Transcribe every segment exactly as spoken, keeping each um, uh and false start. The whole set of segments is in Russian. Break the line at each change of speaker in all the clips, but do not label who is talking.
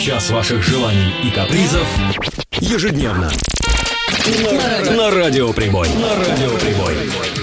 Час ваших желаний и капризов ежедневно на, на Радио Прибой. На Радио Прибой.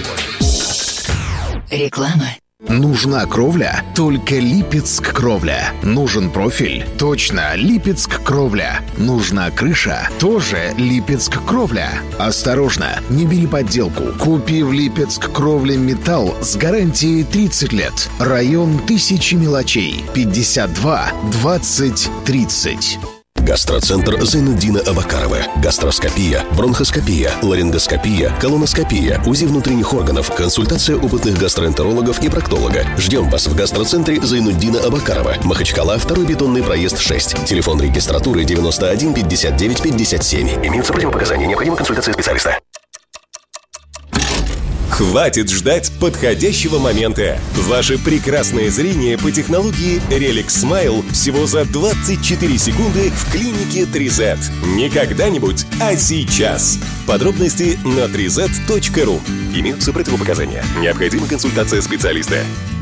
Реклама.
Нужна кровля? Только Липецк кровля. Нужен профиль? Точно, Липецк кровля. Нужна крыша? Тоже Липецк кровля. Осторожно, не бери подделку. Купи в Липецк кровля металл с гарантией тридцать лет. Район Тысячи мелочей. пятьдесят два двадцать тридцать.
Гастроцентр Зайнуддина Абакарова. Гастроскопия, бронхоскопия, ларингоскопия, колоноскопия, УЗИ внутренних органов, консультация опытных гастроэнтерологов и проктолога. Ждем вас в гастроцентре Зайнуддина Абакарова. Махачкала, второй бетонный проезд шесть. Телефон регистратуры девяносто один пятьдесят девять пятьдесят семь. Имеются противопоказания. Необходима консультация специалиста.
Хватит ждать подходящего момента. Ваше прекрасное зрение по технологии Relic Smile всего за двадцать четыре секунды в клинике три зет. Не когда-нибудь, а сейчас. Подробности на три зет точка ру. Имеются противопоказания. Необходима консультация специалиста.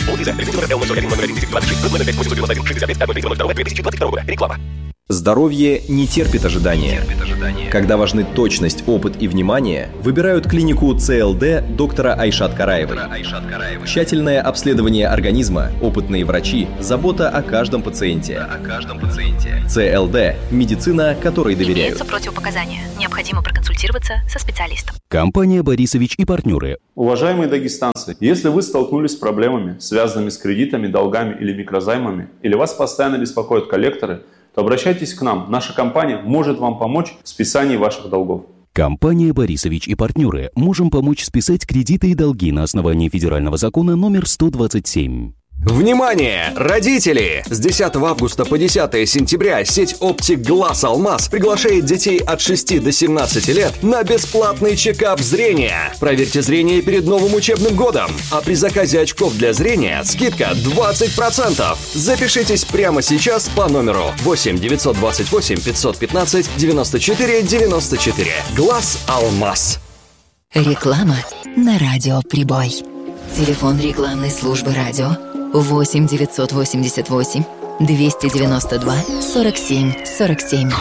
Реклама.
Здоровье не терпит ожидания. Когда важны точность, опыт и внимание, выбирают клинику цэ эл дэ доктора Айшат Караевой. Тщательное обследование организма, опытные врачи, забота о каждом пациенте. цэ эл дэ – медицина, которой доверяют.
Имеются противопоказания. Необходимо проконсультироваться со специалистом.
Компания «Борисович и партнеры».
Уважаемые дагестанцы, если вы столкнулись с проблемами, связанными с кредитами, долгами или микрозаймами, или вас постоянно беспокоят коллекторы, то обращайтесь к нам. Наша компания может вам помочь в списании ваших долгов.
Компания «Борисович и партнеры». Можем помочь списать кредиты и долги на основании федерального закона номер сто двадцать семь.
Внимание, родители! С десятого августа по десятое сентября сеть оптик Глаз Алмаз приглашает детей от шести до семнадцати лет на бесплатный чекап зрения. Проверьте зрение перед новым учебным годом. А при заказе очков для зрения скидка двадцать процентов. Запишитесь прямо сейчас по номеру восемь девятьсот двадцать восемь пятьсот пятнадцать девяносто четыре девяносто четыре. Глаз Алмаз.
Реклама на Радио Прибой. Телефон рекламной службы радио восемь девятьсот восемьдесят восемь двести девяносто два сорок семь сорок семь.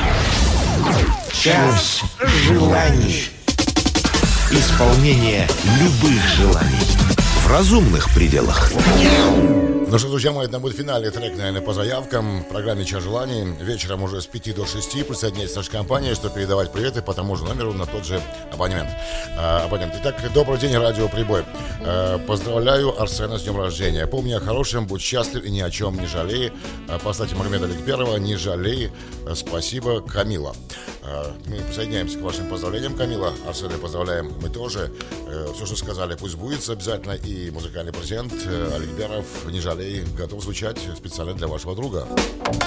Час желаний. Исполнение любых желаний в разумных пределах.
Ну что, друзья мои, это будет финальный трек, наверное, по заявкам в программе «Час желаний». Вечером уже с пяти до шести присоединяйтесь к нашей компании, чтобы передавать приветы по тому же номеру на тот же абонемент. А, абонент. Итак, добрый день, Радио Прибой. А, поздравляю Арсена с днем рождения. Помни о хорошем, будь счастлив и ни о чем не жалей. А, поставьте Магомеда Аликперова, не жалей. А, спасибо, Камила. А, мы присоединяемся к вашим поздравлениям, Камила. Арсена поздравляем мы тоже. А, все, что сказали, пусть будет обязательно. И музыкальный презент Аликперов, не жалей, готов звучать специально для вашего друга.